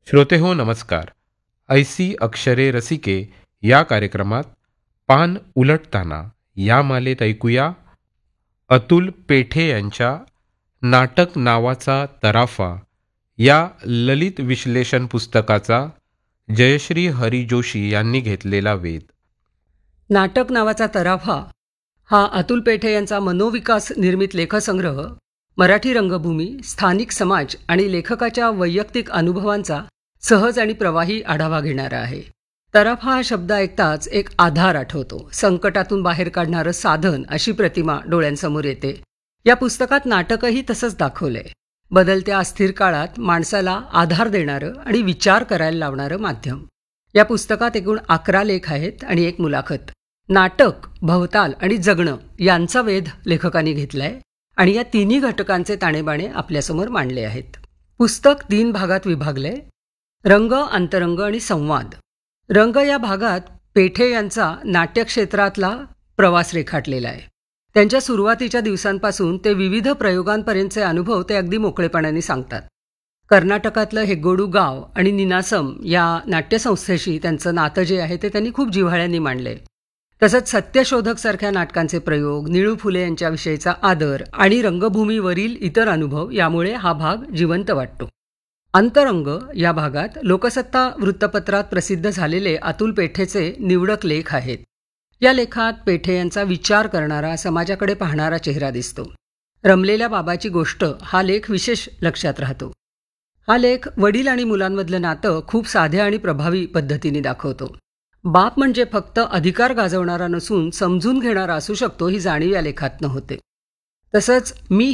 श्रोतेहो नमस्कार. ऐसी अक्षरे रसिके या कार्यक्रमात पान उलटताना या मालेत ऐकूया अतुल पेठे यांच्या नाटक नावाचा तराफा या ललित विश्लेषण पुस्तकाचा जयश्री हरी जोशी यांनी घेतलेला वेध. नाटक नावाचा तराफा हा अतुल पेठे यांचा मनोविकास निर्मित लेखसंग्रह मराठी रंगभूमी, स्थानिक समाज आणि लेखकाच्या वैयक्तिक अनुभवांचा सहज आणि प्रवाही आढावा घेणारा आहे. तराफा हा शब्द ऐकताच एक आधार आठवतो, संकटातून बाहेर काढणारं साधन अशी प्रतिमा डोळ्यांसमोर येते. या पुस्तकात नाटकही तसंच दाखवलंय. बदलत्या अस्थिर काळात माणसाला आधार देणारं आणि विचार करायला लावणारं माध्यम. या पुस्तकात एकूण 11 लेख आहेत आणि एक मुलाखत. नाटक, भवताल आणि जगणं यांचा वेध लेखकांनी घेतलाय आणि या तिन्ही घटकांचे ताणेबाणे आपल्यासमोर मांडले आहेत. पुस्तक 3 भागात विभागलंय. रंग, अंतरंग आणि संवाद. रंग या भागात पेठे यांचा नाट्यक्षेत्रातला प्रवास रेखाटलेला आहे. त्यांच्या सुरुवातीच्या दिवसांपासून ते विविध प्रयोगांपर्यंतचे अनुभव ते अगदी मोकळेपणाने सांगतात. कर्नाटकातलं हेग्गोडू गाव आणि निनासम या नाट्यसंस्थेशी त्यांचं नातं जे आहे ते त्यांनी खूप जिव्हाळ्यांनी मांडले. तसंच सत्यशोधक सारख्या नाटकांचे प्रयोग, निळू फुले यांच्याविषयीचा आदर आणि रंगभूमीवरील इतर अनुभव यामुळे हा भाग जिवंत वाटतो. अंतरंग या भागात लोकसत्ता वृत्तपत्रात प्रसिद्ध झालेले अतुल पेठेचे निवडक लेख आहेत. या लेखात पेठे यांचा विचार करणारा, समाजाकडे पाहणारा चेहरा दिसतो. रमलेल्या बाबाची गोष्ट हा लेख विशेष लक्षात राहतो. हा लेख वडील आणि मुलांमधलं नातं खूप साध्या आणि प्रभावी पद्धतीने दाखवतो. बाप म्हणजे फक्त अधिकार गाजवणारा नसून समजून घेणारा असू शकतो ही जाणीव या लेखातनं होते. तसंच मी